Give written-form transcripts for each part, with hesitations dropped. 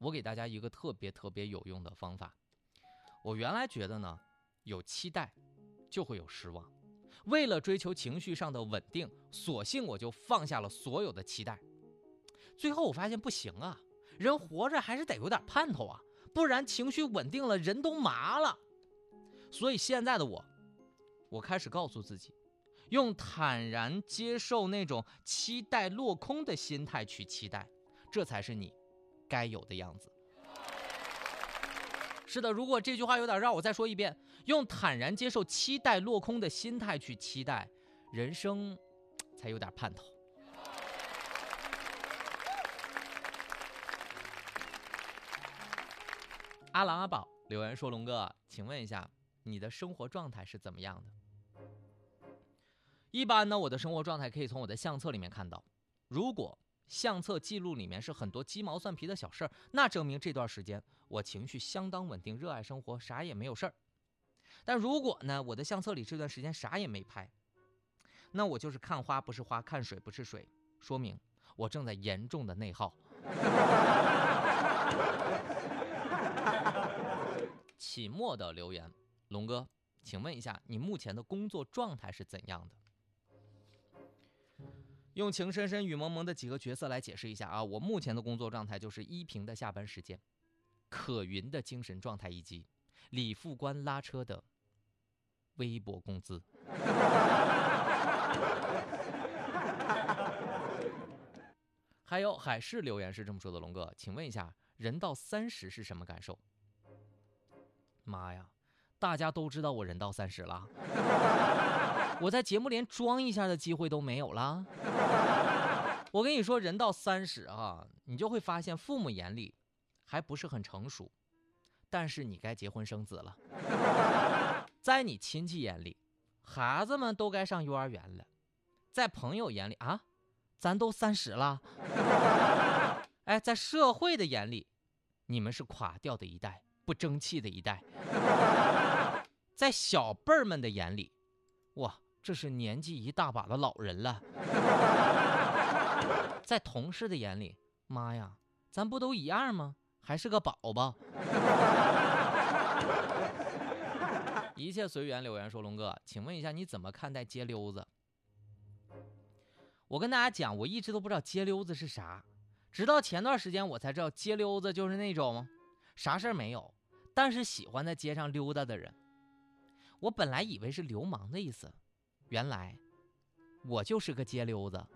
我给大家一个特别有用的方法。我原来觉得呢，有期待就会有失望，为了追求情绪上的稳定，索性我就放下了所有的期待。最后我发现不行啊，人活着还是得有点盼头啊，不然情绪稳定了，人都麻了。所以现在的我开始告诉自己，用坦然接受那种期待落空的心态去期待，这才是你该有的样子。是的，如果这句话有点绕，我再说一遍，用坦然接受期待落空的心态去期待，人生才有点盼头。阿郎阿宝留言说，龙哥，请问一下你的生活状态是怎么样的？一般呢，我的生活状态可以从我的相册里面看到，如果相册记录里面是很多鸡毛蒜皮的小事儿，那证明这段时间我情绪相当稳定，热爱生活，啥也没有事儿。但如果呢，我的相册里这段时间啥也没拍，那我就是看花不是花，看水不是水，说明我正在严重的内耗。期末的留言，龙哥，请问一下你目前的工作状态是怎样的？用情深深雨蒙蒙的几个角色来解释一下啊，我目前的工作状态就是依萍的下班时间，可云的精神状态，以及李副官拉车的微薄工资。还有海市留言是这么说的，龙哥，请问一下人到30是什么感受？妈呀，大家都知道我人到30了，我在节目连装一下的机会都没有了。我跟你说，人到30啊，你就会发现父母眼里还不是很成熟，但是你该结婚生子了。在你亲戚眼里，孩子们都该上幼儿园了；在朋友眼里啊，咱都30了。哎，在社会的眼里，你们是垮掉的一代，不争气的一代。在小辈儿们的眼里，哇，这是年纪一大把的老人了。在同事的眼里，妈呀，咱不都一样吗？还是个宝宝。一切随缘留言说，龙哥，请问一下你怎么看待街溜子？我跟大家讲，我一直都不知道街溜子是啥，直到前段时间我才知道，街溜子就是那种啥事儿没有，但是喜欢在街上溜达的人。我本来以为是流氓的意思，原来我就是个街溜子。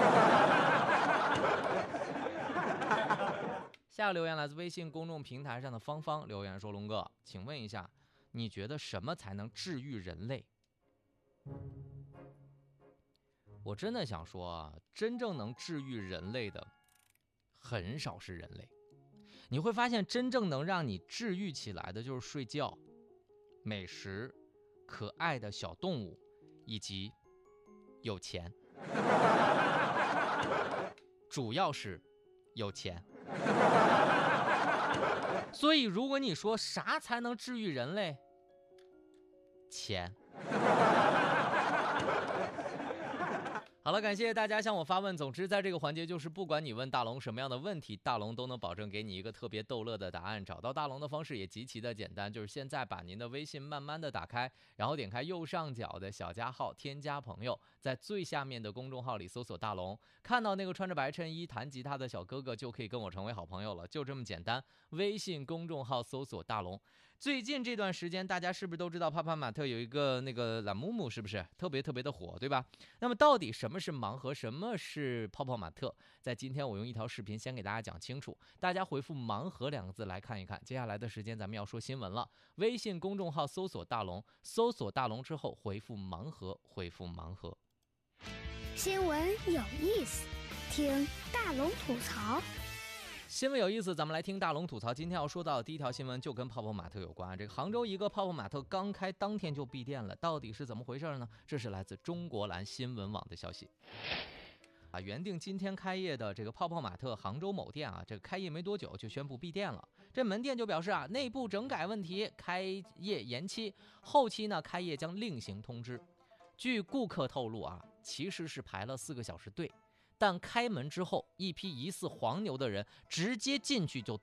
下个留言来自微信公众平台上的芳芳留言说，龙哥，请问一下，你觉得什么才能治愈人类？我真的想说啊，真正能治愈人类的很少是人类。你会发现，真正能让你治愈起来的就是睡觉、美食、可爱的小动物以及有钱。主要是有钱。所以如果你说啥才能治愈人类，钱。好了，感谢大家向我发问。总之，在这个环节，就是不管你问大龙什么样的问题，大龙都能保证给你一个特别逗乐的答案。找到大龙的方式也极其的简单，就是现在把您的微信慢慢的打开，然后点开右上角的小加号，添加朋友，在最下面的公众号里搜索大龙，看到那个穿着白衬衣弹吉他的小哥哥，就可以跟我成为好朋友了，就这么简单。微信公众号搜索大龙。最近这段时间，大家是不是都知道帕帕玛特有一个那个懒木木，是不是特别的火，对吧？那么到底什么是盲盒，什么是泡泡玛特？在今天我用一条视频先给大家讲清楚，大家回复盲盒2个字来看一看。接下来的时间咱们要说新闻了，微信公众号搜索大龙，搜索大龙之后回复盲盒，回复盲盒。 新闻有意思，听大龙吐槽。 新闻有意思，咱们来听大龙吐槽。今天要说到的第一条新闻就跟泡泡玛特有关。这个杭州一个泡泡玛特刚开当天就闭店了，到底是怎么回事呢？这是来自中国蓝新闻网的消息。原定今天开业的这个泡泡玛特杭州某店啊，这个开业没多久就宣布闭店了。这门店就表示啊，内部整改问题，开业延期，后期呢开业将另行通知。据顾客透露啊，其实是排了4个小时队。但开门之后，一批疑似黄牛的人直接进去就